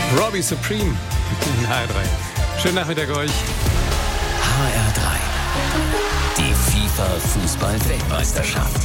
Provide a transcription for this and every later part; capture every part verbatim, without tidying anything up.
Robbie Supreme in H R drei. Schönen Nachmittag euch. H R drei. Die FIFA-Fußball-Weltmeisterschaft.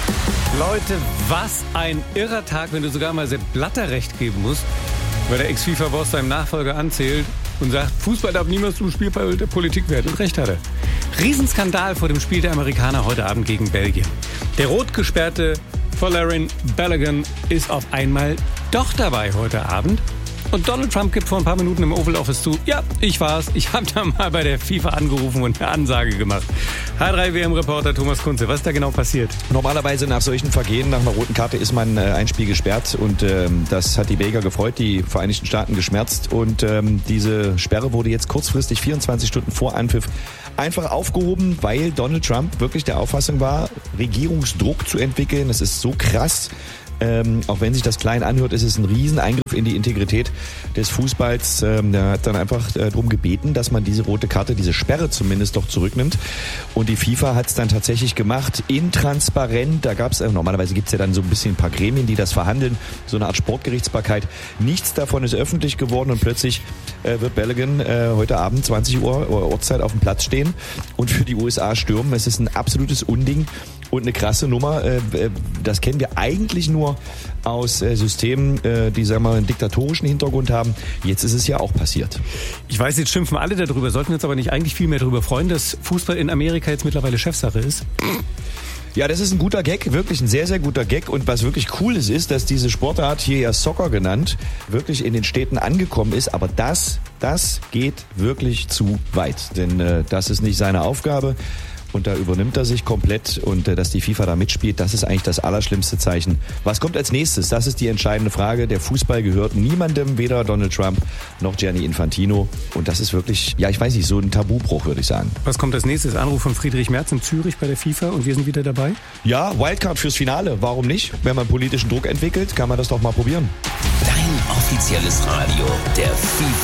Leute, was ein irrer Tag, wenn du sogar mal Sepp Blatter recht geben musst, weil der Ex-FIFA-Boss seinem Nachfolger anzählt und sagt, Fußball darf niemals zum Spiel der Politik werden. Und recht hat er. Riesenskandal vor dem Spiel der Amerikaner heute Abend gegen Belgien. Der rot gesperrte Folarin Balogun ist auf einmal doch dabei heute Abend. Und Donald Trump gibt vor ein paar Minuten im Oval Office zu, ja, ich war's, ich habe da mal bei der FIFA angerufen und eine Ansage gemacht. H drei W M-Reporter Thomas Kunze, was ist da genau passiert? Normalerweise nach solchen Vergehen, nach einer roten Karte, ist man äh, ein Spiel gesperrt und ähm, das hat die Belgier gefreut, die Vereinigten Staaten geschmerzt und ähm, diese Sperre wurde jetzt kurzfristig vierundzwanzig Stunden vor Anpfiff einfach aufgehoben, weil Donald Trump wirklich der Auffassung war, Regierungsdruck zu entwickeln. Das ist so krass. Ähm, auch wenn sich das klein anhört, ist es ein Rieseneingriff in die Integrität des Fußballs. Ähm, der hat dann einfach äh, darum gebeten, dass man diese rote Karte, diese Sperre zumindest doch zurücknimmt. Und die FIFA hat es dann tatsächlich gemacht, intransparent. Da gab es, äh, normalerweise gibt es ja dann so ein bisschen ein paar Gremien, die das verhandeln, so eine Art Sportgerichtsbarkeit. Nichts davon ist öffentlich geworden und plötzlich äh, wird Balogun äh, heute Abend zwanzig Uhr Ortszeit auf dem Platz stehen und für die U S A stürmen. Es ist ein absolutes Unding. Und eine krasse Nummer, das kennen wir eigentlich nur aus Systemen, die, sagen wir mal, einen diktatorischen Hintergrund haben. Jetzt ist es ja auch passiert. Ich weiß, jetzt schimpfen alle darüber, sollten uns aber nicht eigentlich viel mehr darüber freuen, dass Fußball in Amerika jetzt mittlerweile Chefsache ist? Ja, das ist ein guter Gag, wirklich ein sehr, sehr guter Gag. Und was wirklich cool ist, ist, dass diese Sportart, hier ja Soccer genannt, wirklich in den Städten angekommen ist. Aber das, das geht wirklich zu weit, denn äh, das ist nicht seine Aufgabe. Und da übernimmt er sich komplett und äh, dass die FIFA da mitspielt, das ist eigentlich das allerschlimmste Zeichen. Was kommt als nächstes? Das ist die entscheidende Frage. Der Fußball gehört niemandem, weder Donald Trump noch Gianni Infantino. Und das ist wirklich, ja, ich weiß nicht, so ein Tabubruch, würde ich sagen. Was kommt als nächstes? Anruf von Friedrich Merz in Zürich bei der FIFA und wir sind wieder dabei? Ja, Wildcard fürs Finale. Warum nicht? Wenn man politischen Druck entwickelt, kann man das doch mal probieren. Dein offizielles Radio der FIFA.